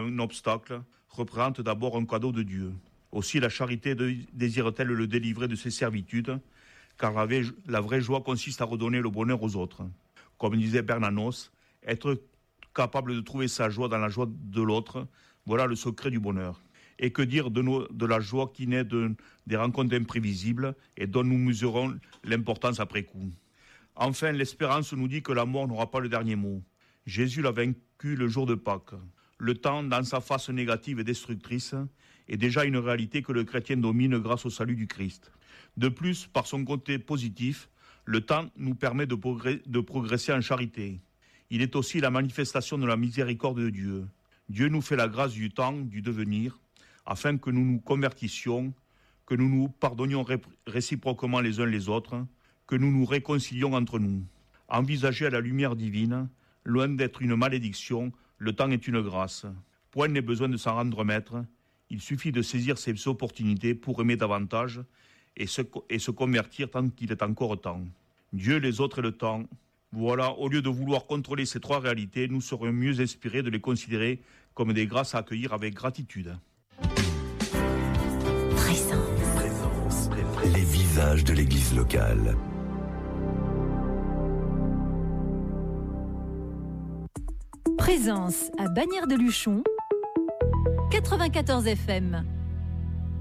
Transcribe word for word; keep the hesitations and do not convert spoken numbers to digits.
un obstacle, représente d'abord un cadeau de Dieu. Aussi la charité désire-t-elle le délivrer de ses servitudes, car la vraie, la vraie joie consiste à redonner le bonheur aux autres. Comme disait Bernanos, être capable de trouver sa joie dans la joie de l'autre, voilà le secret du bonheur. Et que dire de, nos, de la joie qui naît de, des rencontres imprévisibles et dont nous mesurons l'importance après coup. Enfin, l'espérance nous dit que la mort n'aura pas le dernier mot. Jésus l'a vaincu le jour de Pâques. Le temps, dans sa face négative et destructrice, est déjà une réalité que le chrétien domine grâce au salut du Christ. De plus, par son côté positif, le temps nous permet de, progr- de progresser en charité. Il est aussi la manifestation de la miséricorde de Dieu. Dieu nous fait la grâce du temps, du devenir, afin que nous nous convertissions, que nous nous pardonnions ré- réciproquement les uns les autres, que nous nous réconcilions entre nous. Envisagé à la lumière divine, loin d'être une malédiction, le temps est une grâce. Point n'est besoin de s'en rendre maître. Il suffit de saisir ces opportunités pour aimer davantage et se, et se convertir tant qu'il est encore temps. Dieu, les autres et le temps. Voilà, au lieu de vouloir contrôler ces trois réalités, nous serions mieux inspirés de les considérer comme des grâces à accueillir avec gratitude. Présence. Présence. Les visages de l'église locale. Présence à Bagnères de Luchon, quatre-vingt-quatorze F M.